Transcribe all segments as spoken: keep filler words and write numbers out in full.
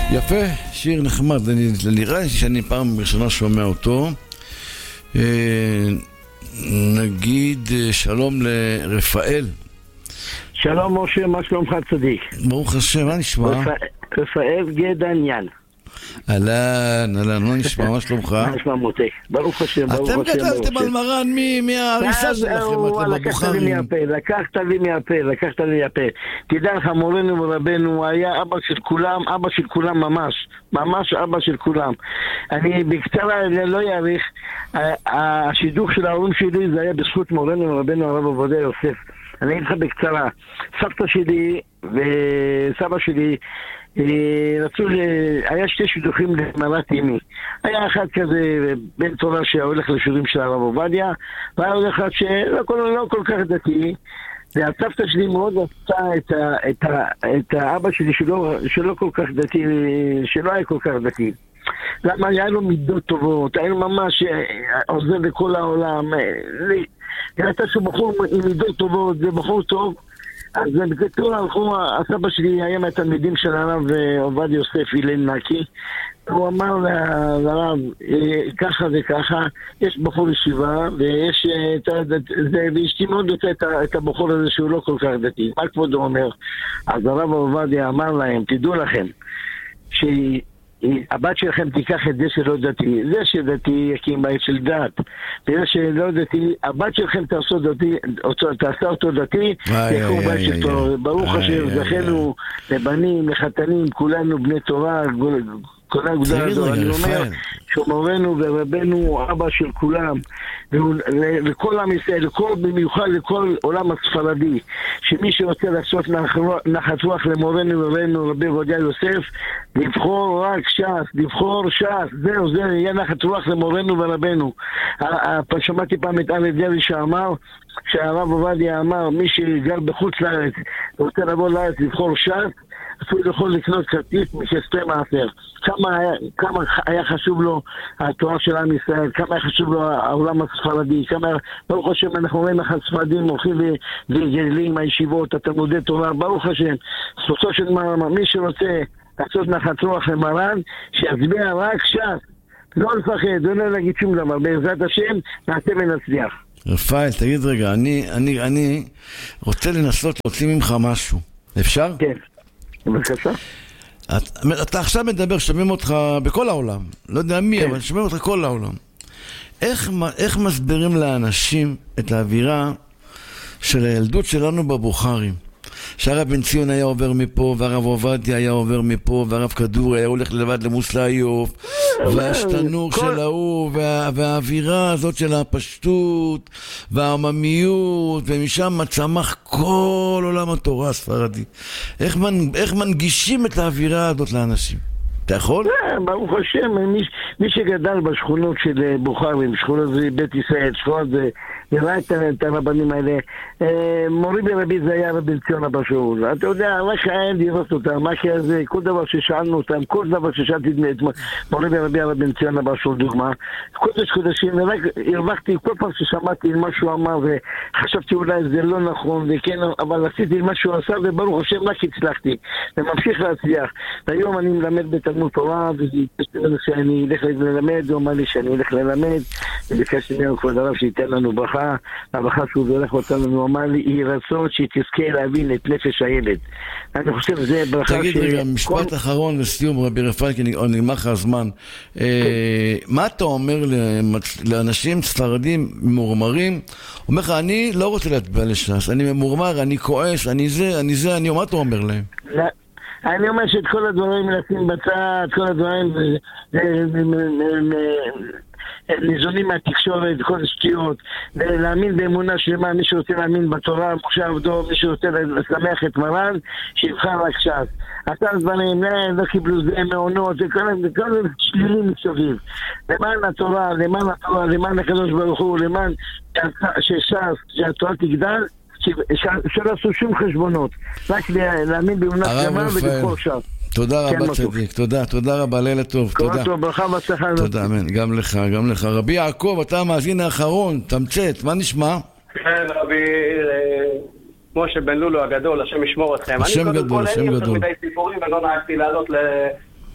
יפה, שיר נחמד, אני, נראה לי שאני פעם ראשונה שומע אותו. אה, נגיד שלום לרפאל. שלום משה, מה שלומך צדיק? ברוך השם, מה נשמע? רפאל גדניאן. אהלן, אהלן, מה נשמע? מה שלומך? מה נשמע מותק? ברוך השם, ברוך השם. אתם גדלתם על מרן מההריסה שלכם, אתם בבוכרים. לקחת לי מהפה, לקחת לי מהפה. תדע לך, מורנו ורבנו היה אבא של כולם, אבא של כולם ממש, ממש אבא של כולם. אני בקצרה לא יאריך, השידוך של ההורים שלי זה היה בזכות מורנו ורבנו הרב עובדיה יוסף. אני אגיד לך בקצרה, סבתא שלי וסבא שלי רצו, היה שתי שידוכים למרת אימי. היה אחד כזה בן תורה שהולך לשיעורים של הרב עובדיה, והיה עוד אחד שלא כל, לא כל כך דתי, והסבתא שלי מאוד רצתה את, ה, את, ה, את האבא שלי שלא, שלא כל כך דתי, שלא היה כל כך דתי. למה היה לו מידות טובות, היה לו ממש עוזר לכל העולם, ראתה שהוא בחור עם מידות טובות, זה בחור טוב. אז בקטור הלכו, הסבא שלי היה מהתלמידים של הרב עובדיה יוסף הלל נקי. הוא אמר לרב, ככה וככה, יש בחור ישיבה, ויש את זה, ואשתי מאוד רוצה את הבחור הזה שהוא לא כל כך דתי. מה כבודו אומר? אז הרב עובדיה אמר להם, תדעו לכם, שהיא הבת שלכם תיקח את זה שלא דתי, זה שדתי יקים בית של דת, וזה שלא דתי, הבת שלכם תעשה דתי, תעשה אותו דתי, יקום בית של תורה. ברוך השם, זכינו לבנים, לחתנים, כולנו בני תורה, כולנו גדולה הזו. אני אומר שמורנו ורבנו אבא של כולם, לכל עם ישראל, במיוחד לכל עולם הספרדי, שמי שרוצה לעשות נחת רוח למורנו ורבנו רבי עובדיה יוסף, לבחור רק ש"ס, לבחור ש"ס, זהו, זהו, יהיה נחת רוח למורנו ורבנו. שמעתי פעם את אריה דרעי שאמר, שהרב עובדיה אמר, מי שגר בחוץ לארץ רוצה לבוא לארץ לבחור ש"ס, אפילו יכול לקנות כרטיס מכספי מאפר. כמה היה, כמה היה חשוב לו התורה של עם ישראל, כמה היה חשוב לו העולם הספרדי, כמה, ברוך השם, אנחנו רואים איך הספרדים הולכים וגדלים, הישיבות, התלמודי תורה, ברוך השם. סופו של דבר, מי שרוצה לעשות נחת רוח למרן, שיצביע רק ש"ס, לא לפחד, לא להגיד שום דבר, בעזרת השם, נעשה ונצליח. רפאל, תגיד רגע, אני, אני, אני רוצה לנסות להוציא ממך משהו. אפשר? כן. בבקשה. אתה, אתה עכשיו מדבר, שומעים אותך בכל העולם. לא יודע מי, כן. אבל שומעים אותך כל העולם. איך, איך מסבירים לאנשים את האווירה של הילדות שלנו בבוכרים? שהרב בן ציון היה עובר מפה, והרב עובדיה היה עובר מפה, והרב כדור היה הולך לבד למוסאיוף, והשתנור של ההוא, וה, והאווירה הזאת של הפשטות, והעממיות, ומשם צמח כל עולם התורה הספרדי. איך, מנ, איך מנגישים את האווירה הזאת לאנשים? אתה יכול? ברוך השם, מי, מי שגדל בשכונות של בוכרים, שכונות זה בית ישראל, שכונות זה, נראה את הרבנים האלה, מורי ברבי זה היה רבי ציון אבא שאול. אתה יודע, רק היה לראות אותם, מה כזה, כל דבר ששאלנו אותם, כל דבר ששאלתי את מורי ברבי רבי ציון אבא שאול, דוגמה, קודש קודשים, ורק הרווחתי כל פעם ששמעתי מה שהוא אמר, וחשבתי אולי זה לא נכון, וכן, אבל עשיתי מה שהוא עשה, וברוך השם רק הצלחתי, וממשיך להצליח. והיום אני מלמד בתלמוד תורה, וביקשתי שאני אלך ללמד, הוא אמר לי שאני אלך ללמד, וביקשתי ממנו כבוד הרב שייתן לנו ברכה, הברכה שהוא הולך אותה לנו, הוא אמר לי, יהי רצון שתזכה להבין את נפש הילד. אני חושב שזה ברכה ש... תגיד רגע, משפט אחרון לסיום, רבי רפאל, כי נגמר לך הזמן. מה אתה אומר לאנשים ספרדים מורמרים? אומר לך, אני לא רוצה להצביע לש"ס, אני ממורמר, אני כועס, אני זה, אני זה, אני, מה אתה אומר להם? לא. אני אומר שאת כל הדברים לשים בצד, כל הדברים ניזונים מהתקשורת, כל השטויות, להאמין באמונה שלמה, מי שרוצה להאמין בתורה, משה עבדו, מי שרוצה לשמח את מרן, שיבחר רק ש"ס. אתה דברים, לא קיבלו זה מעונות, כל שלילים מסביב. למען התורה, למען התורה, למען הקדוש ברוך הוא, למען שש"ס, שהתורה תגדל, שלא עשו שום חשבונות, רק להאמין באמונה שלמה ולבחור ש"ס. תודה רבה צדיק, תודה, תודה רבה, לילה טוב, תודה. כל טוב, ברכה והצלחה. תודה, אמן, גם לך, גם לך. רבי יעקב, אתה המאזין האחרון, תמצת, מה נשמע? כן, רבי משה בן לולו הגדול, השם ישמור אתכם. השם גדול, השם גדול. אני קודם כל אין לי יותר מדי סיפורים ולא נהגתי לעלות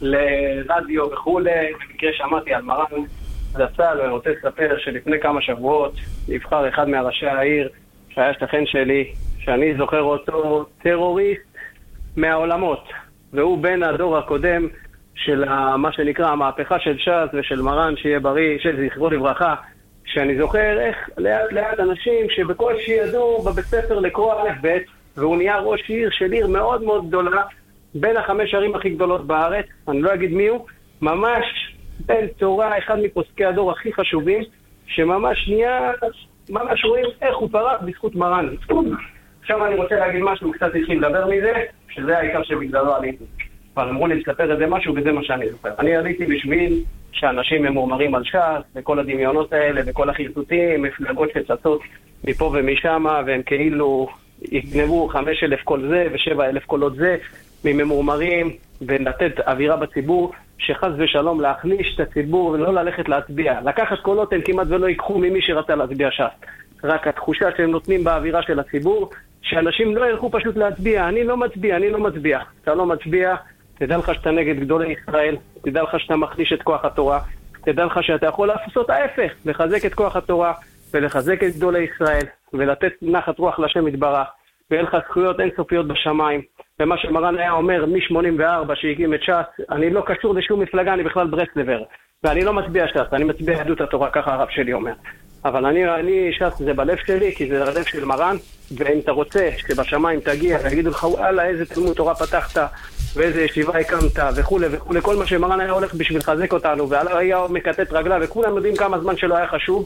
לרדיו וכולי, במקרה שמעתי על מרן זצ"ל, ואני רוצה לספר שלפני כמה שבועות נבחר אחד מהראשי העיר, שהיה שכן שלי, שאני זוכר אותו טרוריסט מהעולמות, והוא בן הדור הקודם של מה שנקרא המהפכה של ש"ס ושל מרן, שיהיה בריא, של זכרו לברכה, שאני זוכר איך לאט לאט אנשים שבקושי ידעו בבית ספר לקרוא א' ב', והוא נהיה ראש עיר של עיר מאוד מאוד גדולה, בין החמש ערים הכי גדולות בארץ, אני לא אגיד מי הוא, ממש בן תורה, אחד מפוסקי הדור הכי חשובים, שממש נהיה, ממש רואים איך הוא פרח בזכות מרן. עכשיו אני רוצה להגיד משהו, קצת התחיל לדבר מזה, שזה העיקר שבגללו עליתי. אבל אמרו לי לספר את זה משהו, וזה מה שאני זוכר. אני עליתי בשביל שאנשים ממורמרים על ש"ס, וכל הדמיונות האלה, וכל החרטוטים, מפלגות שצצות מפה ומשם, והם כאילו יגנבו חמש אלף כל זה, ושבע אלף קולות זה, מממורמרים, ולתת אווירה בציבור, שחס ושלום להחליש את הציבור, ולא ללכת להצביע. לקחת קולות הם כמעט ולא ייקחו ממי שרצה להצביע ש"ס. רק התחושה שהם נותנים באווירה של הציבור, שאנשים לא ילכו פשוט להצביע. אני לא מצביע, אני לא מצביע. אתה לא מצביע, תדע לך שאתה נגד גדולי ישראל, תדע לך שאתה מחליש את כוח התורה, תדע לך שאתה יכול לעשות ההפך, לחזק את כוח התורה, ולחזק את גדולי ישראל, ולתת נחת רוח לשם יתברך, ויהיה לך זכויות אינסופיות בשמיים. ומה שמרן היה אומר, מ-שמונים וארבע שהקים את ש"ס, אני לא קשור לשום מפלגה, אני בכלל ברסלבר, ואני לא מצביע ש"ס, אני מצביע יהדות התורה, ככה הרב שלי אומר. אבל אני, אני ש"ס זה בלב שלי, כי זה הלב של מרן, ואם אתה רוצה שבשמיים תגיע ויגידו לך, וואלה, איזה תלמוד תורה פתחת, ואיזה ישיבה הקמת, וכו' וכו', כל מה שמרן היה הולך בשביל לחזק אותנו, והיה מקטט רגלה, וכולם יודעים כמה זמן שלא היה חשוב,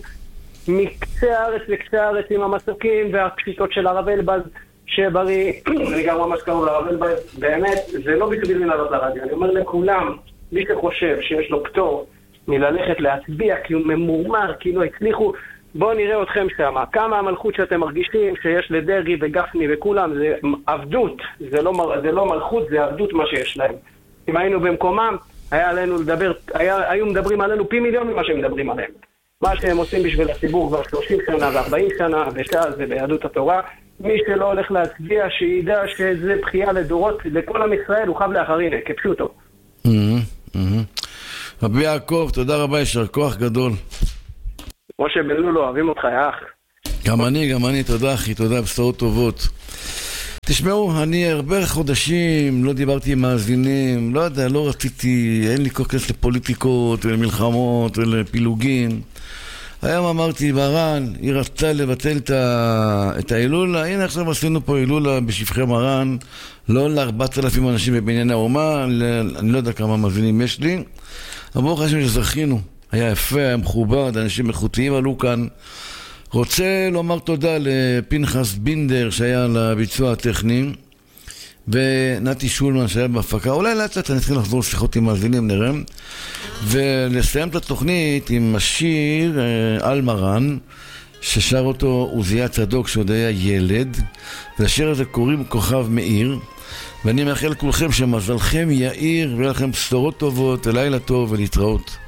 מקצה הארץ לקצה הארץ עם המסוקים והפשיטות של הרב אלבז, שבריא, אני גם ממש קרוב לרב אלבז, באמת, זה לא בשביל מלעלות לרדיו, אני אומר לכולם, מי שחושב שיש לו פטור מללכת להצביע, כי הוא ממורמר, כי לא הצליחו, בואו נראה אתכם שמה, כמה המלכות שאתם מרגישים שיש לדרעי וגפני וכולם, זה עבדות, זה לא, זה לא מלכות, זה עבדות מה שיש להם. אם היינו במקומם, היה עלינו לדבר, היה, היו מדברים עלינו פי מיליון ממה שהם מדברים עליהם. מה שהם עושים בשביל הציבור כבר שלושים שנה ו-ארבעים שנה, בש"ס וביהדות התורה, מי שלא הולך להצביע, שידע שזה בחייה לדורות, לכל עם ישראל, הוא חב לאחרינה, כפשוטו. רבי יעקב, תודה רבה, ישר כוח גדול. משה בן לולו, אוהבים אותך, יא אח. גם אני, גם אני, תודה אחי, תודה, בשורות טובות. תשמעו, אני הרבה חודשים לא דיברתי עם מאזינים, לא יודע, לא רציתי, אין לי כל כך לפוליטיקות ולמלחמות ולפילוגים. היום אמרתי, מרן, היא רצתה לבטל את ההילולה, הנה עכשיו עשינו פה הילולה בשפחי מרן, לא ל-ארבעת אלפים אנשים בבניין האומה, אני לא יודע כמה מאזינים יש לי, אבל ברוך השם שזכינו, היה יפה, היה מכובד, אנשים איכותיים עלו כאן. רוצה לומר תודה לפנחס בינדר שהיה לביצוע הטכני, ונתי שולמן שהיה בהפקה. אולי לאט לאט אני אתחיל לחזור שיחות עם מאזינים, נראה. ולסיים את התוכנית עם השיר על מרן, ששר אותו עוזיה צדוק שעוד היה ילד, והשיר הזה קוראים כוכב מאיר. ואני מאחל לכולכם שמזלכם יאיר, ויהיה לכם בשורות טובות, ולילה טוב ולהתראות.